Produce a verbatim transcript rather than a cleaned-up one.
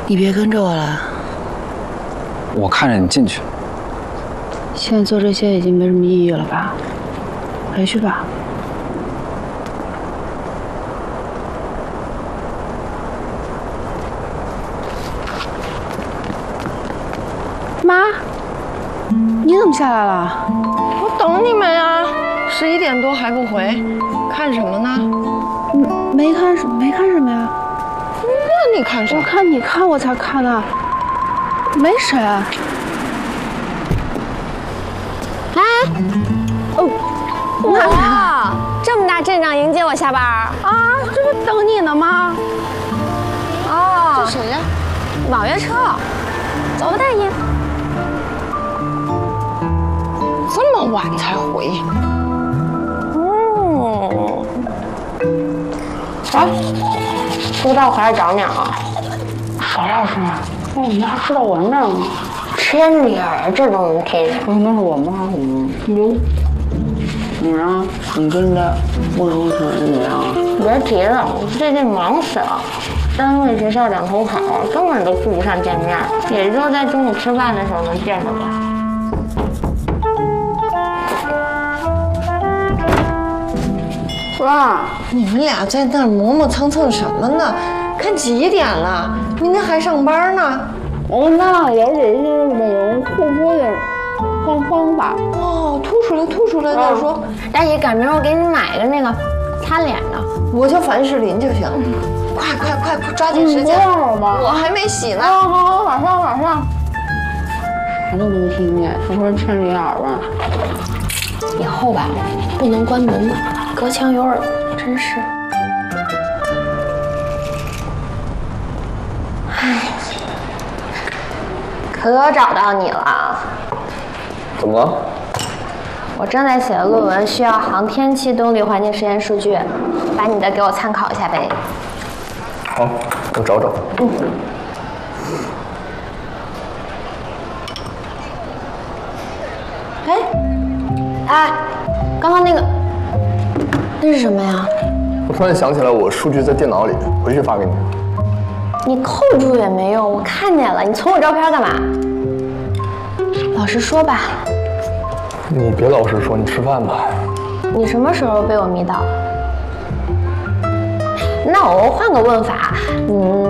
你别跟着我了。 我看着你进去。 现在做这些已经没什么意义了吧？回去吧。妈，你怎么下来了？ 我等你们啊，十一点多还不回，看什么呢？ 嗯，没看什没看什么呀？ 那你看啥？ 我看你看我才看的，没谁。哎，哦， 哇，这么大阵仗迎接我下班啊？ 这不等你呢吗？ 哦， 这谁呀？ 网约车，走吧，大爷。 这么晚才回？ 嗯。啊，不到回来找你啊？ 啥老师？哦，你还知道我那吗？ 千里儿这都能听。 哦，那是我妈，我牛。你呢？你跟着不如成怎么样？ 别提了，我最近忙死了，单位学校两头跑，根本都顾不上见面，也就在中午吃饭的时候能见着吧。 爸，你们俩在那儿磨磨蹭蹭什么呢？看几点了？明天还上班呢。 我那有只是美容护肤的方方法。 哦，吐出来，吐出来再说。 大爷，赶明儿我给你买个那个擦脸的， 我就凡士林就行。快快快快，抓紧时间！我还没洗呢。 好好好，马上马上。啥都能听见，是不是千里眼吧？ 以后吧，不能关门，隔墙有耳，真是。唉，可找到你了。 怎么了？ 我正在写的论文需要航天器动力环境实验数据，把你的给我参考一下呗。 好，我找找。 嗯。哎，哎，刚刚那个，那是什么呀？ 我突然想起来，我数据在电脑里，回去发给你。 你扣住也没用，我看见了。你存我照片干嘛？老实说吧。 你别老实说，你吃饭吧。 你什么时候被我迷倒？那我换个问法，嗯，